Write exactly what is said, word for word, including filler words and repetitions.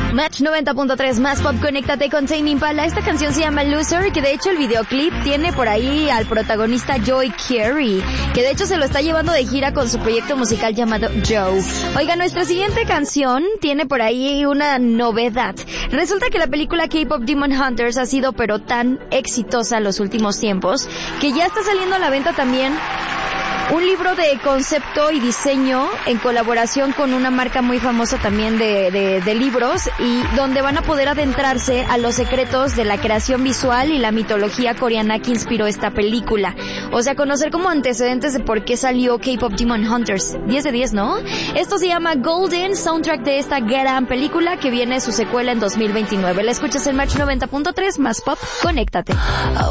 Match noventa punto tres, más pop, conéctate con Tame Impala. Esta canción se llama Loser, que de hecho el videoclip tiene por ahí al protagonista Joey Carey, que de hecho se lo está llevando de gira con su proyecto musical llamado Joe. Oiga, nuestra siguiente canción tiene por ahí una novedad. Resulta que la película K-Pop Demon Hunters ha sido pero tan exitosa en los últimos tiempos que ya está saliendo a la venta también un libro de concepto y diseño en colaboración con una marca muy famosa también de, de, de libros, y donde van a poder adentrarse a los secretos de la creación visual y la mitología coreana que inspiró esta película. O sea, conocer como antecedentes de por qué salió K-Pop Demon Hunters. diez de diez, ¿no? Esto se llama Golden, soundtrack de esta gran película que viene su secuela en dos mil veintinueve. La escuchas en Match noventa punto tres, más pop, conéctate.